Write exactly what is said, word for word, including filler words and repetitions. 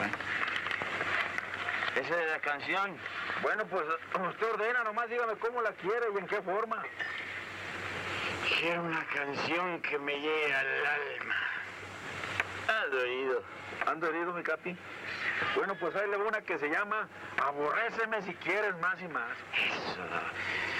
Esa es la canción. Bueno, pues usted ordena, nomás dígame cómo la quiere y en qué forma. Quiero una canción que me llegue al alma. Ando herido. ¿Ando herido, mi capi? Bueno, pues ahí le va una que se llama Aborréceme si quieres más y más. Eso.